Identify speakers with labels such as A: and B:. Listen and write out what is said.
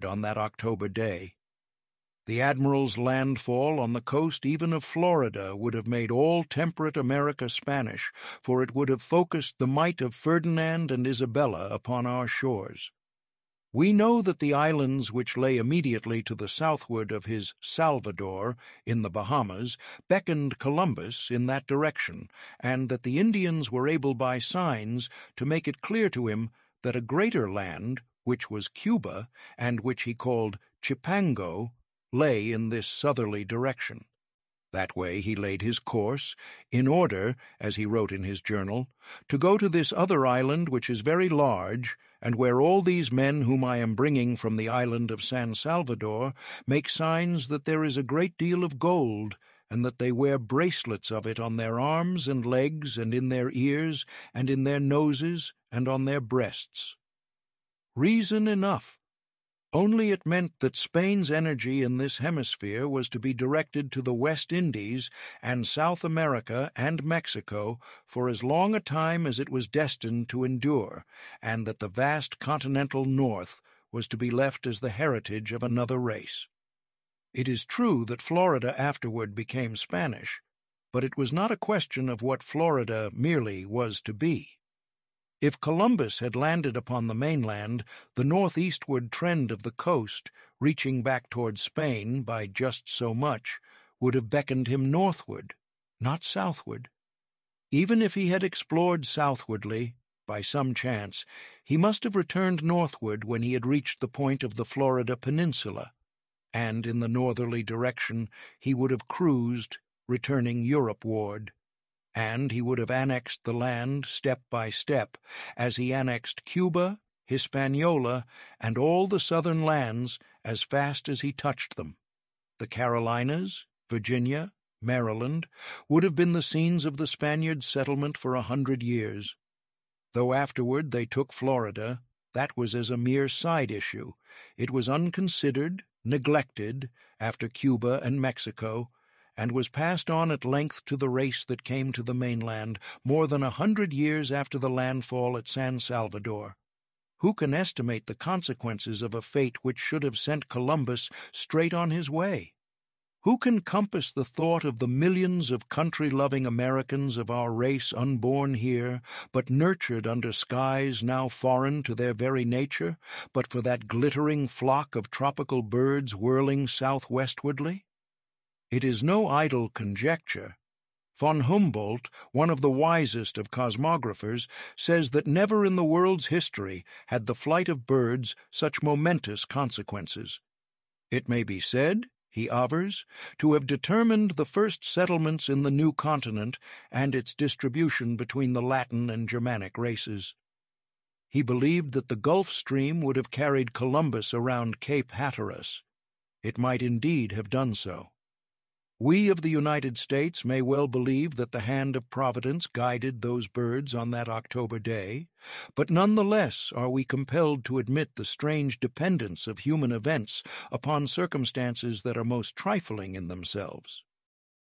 A: southward on that October day. The admiral's landfall on the coast even of Florida would have made all temperate America Spanish, for it would have focused the might of Ferdinand and Isabella upon our shores. We know that the islands which lay immediately to the southward of his Salvador in the Bahamas beckoned Columbus in that direction, and that the Indians were able by signs to make it clear to him that a greater land, which was Cuba, and which he called Chipango, lay in this southerly direction. That way he laid his course, in order, as he wrote in his journal, to go to this other island which is very large, and where all these men whom I am bringing from the island of San Salvador make signs that there is a great deal of gold, and that they wear bracelets of it on their arms and legs, and in their ears, and in their noses, and on their breasts. Reason enough. Only it meant that Spain's energy in this hemisphere was to be directed to the West Indies and South America and Mexico for as long a time as it was destined to endure, and that the vast continental North was to be left as the heritage of another race. It is true that Florida afterward became Spanish, but it was not a question of what Florida merely was to be. If Columbus had landed upon the mainland, the northeastward trend of the coast, reaching back toward Spain by just so much, would have beckoned him northward, not southward. Even if he had explored southwardly, by some chance, he must have returned northward when he had reached the point of the Florida peninsula, and in the northerly direction he would have cruised, returning Europe-ward. And he would have annexed the land step by step, as he annexed Cuba, Hispaniola, and all the southern lands as fast as he touched them. The Carolinas, Virginia, Maryland, would have been the scenes of the Spaniards' settlement for 100 years. Though afterward they took Florida, that was as a mere side issue. It was unconsidered, neglected, after Cuba and Mexico, and was passed on at length to the race that came to the mainland more than 100 years after the landfall at San Salvador. Who can estimate the consequences of a fate which should have sent Columbus straight on his way? Who can compass the thought of the millions of country-loving Americans of our race unborn here, but nurtured under skies now foreign to their very nature, but for that glittering flock of tropical birds whirling southwestwardly? It is no idle conjecture. Von Humboldt, one of the wisest of cosmographers, says that never in the world's history had the flight of birds such momentous consequences. It may be said, he avers, to have determined the first settlements in the new continent and its distribution between the Latin and Germanic races. He believed that the Gulf Stream would have carried Columbus around Cape Hatteras. It might indeed have done so. We of the United States may well believe that the hand of Providence guided those birds on that October day, but none the less are we compelled to admit the strange dependence of human events upon circumstances that are most trifling in themselves.